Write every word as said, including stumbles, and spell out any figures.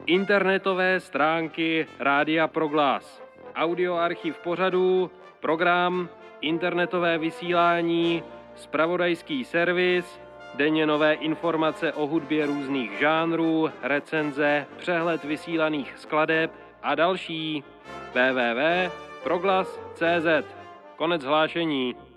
Internetové stránky Rádia Proglas. Audioarchiv pořadů, program, internetové vysílání, zpravodajský servis, denně nové informace o hudbě různých žánrů, recenze, přehled vysílaných skladeb a další. w w w tečka proglas tečka c z. Konec hlášení.